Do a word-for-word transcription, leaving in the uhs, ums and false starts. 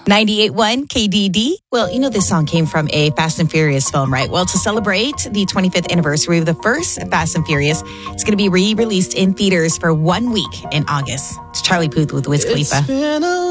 ninety-eight point one K D D. Well, you know this song came from a Fast and Furious film, right? Well, to celebrate the twenty-fifth anniversary of the first Fast and Furious, it's going to be re-released in theaters for one week in August. It's Charlie Puth with Wiz Khalifa.